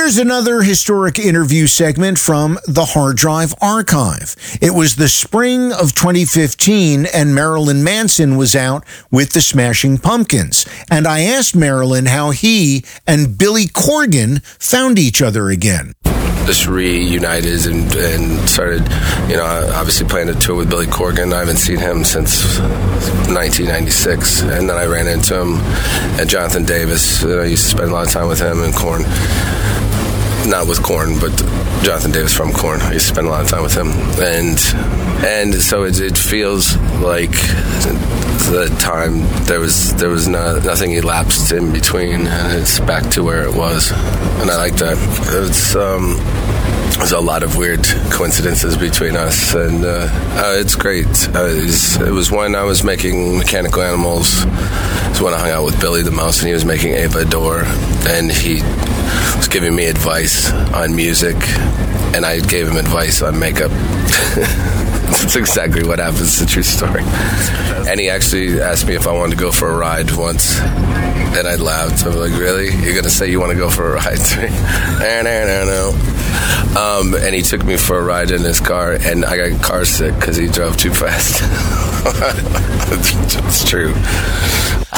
Here's another historic interview segment from the Hard Drive Archive. It was the spring of 2015, and Marilyn Manson was out with the Smashing Pumpkins. And I asked Marilyn how he and Billy Corgan found each other again. Just reunited and started, obviously playing a tour with Billy Corgan. I haven't seen him since 1996, and then I ran into him at Jonathan Davis. I used to spend a lot of time with him and Korn. Not with Korn, but Jonathan Davis from Korn. I used to spend a lot of time with him, and so it feels like the time there was nothing elapsed in between, and it's back to where it was, and I like that. There's a lot of weird coincidences between us, and it's great. It was when I was making Mechanical Animals. It's when I hung out with Billy the most, and he was making Ava Adore, and he was giving me advice on music, and I gave him advice on makeup. That's exactly what happened. It's a true story. And he actually asked me if I wanted to go for a ride once, and I laughed. I'm like, really? You're going to say you want to go for a ride to me? No. And he took me for a ride in his car, and I got car sick because he drove too fast. It's true.